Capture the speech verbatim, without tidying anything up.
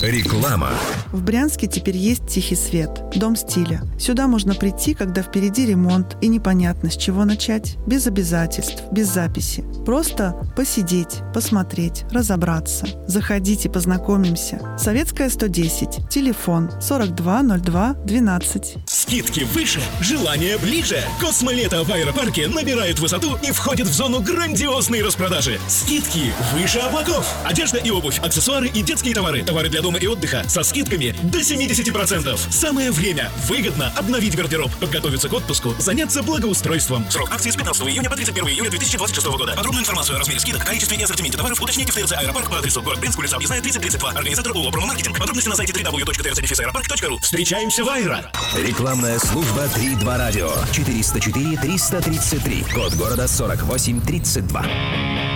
Реклама. В Брянске теперь есть «Тихий свет» – дом стиля. Сюда можно прийти, когда впереди ремонт и непонятно, с чего начать. Без обязательств, без записи. Просто посидеть, посмотреть, разобраться. Заходите, познакомимся. Советская, сто десять. Телефон сорок два ноль два двенадцать. Скидки выше, желание ближе. Космолето в аэропарке набирает высоту и входит в зону грандиозной распродажи. Скидки выше облаков. Одежда и обувь, аксессуары и детские товары. Товары для дома и отдыха со скидками до семьдесят процентов. Самое время выгодно обновить гардероб, подготовиться к отпуску, заняться благоустройством. Срок акции с пятнадцатого июня по тридцать первого июля две тысячи двадцать шестого года. Подробную информацию о размере скидок, количестве и ассортименте товаров уточните в ТРЦ «Аэропарк» по адресу город Брянск, улица Объездная, тридцать тридцать два. Организатор ООО «Промаркетинг». Подробности на сайте дабл ю дабл ю дабл ю точка тэ эр цэ аэропарк точка ру. Встречаемся в Айра. Рекламная служба три два радио. четыреста четыре триста тридцать три. Код города сорок восемь тридцать два.